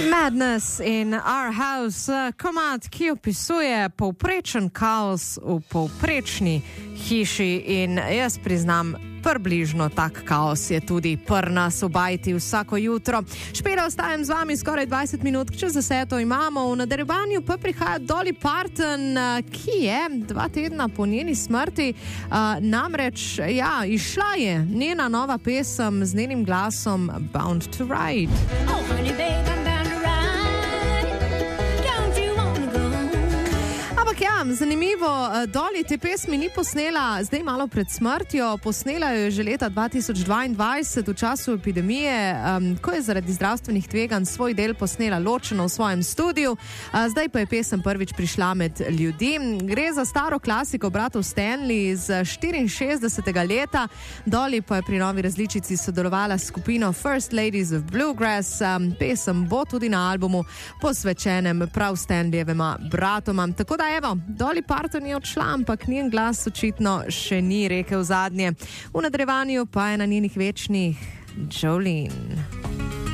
Madness in Our House, komad, ki opisuje povprečen kaos v povprečni hiši in jaz priznam, približno tak kaos je tudi nas v bajti vsako jutro. Špela, ostajam z vami skoraj 20 minut, čez 10 imamo, v nadaljevanju pa prihaja Dolly Parton, ki je 2 tedna po njeni smrti, namreč, izšla je njena nova pesem z njenim glasom Bound to Ride. Oh, honey, babe, I'm bound to ride. Don't you wanna go? Ampak zanimivo, Dolly te pesmi ni posnela zdaj malo pred smrtjo, posnela jo je že leta 2022 v času epidemije, ko je zaradi zdravstvenih tveganj svoj del posnela ločeno v svojem studiu, zdaj pa je pesem prvič prišla med ljudi. Gre za staro klasiko bratov Stanley iz 64. leta, Dolly pa je pri novi različici sodelovala s skupino First Ladies of Bluegrass, pesem bo tudi na albumu posvečenem prav Stanleyjevema bratoma. Tako da evo, Dolly Parton je odšla, ampak njen glas očitno še ni rekel zadnje. V nadaljevanju pa je na njenih večnih Jolene.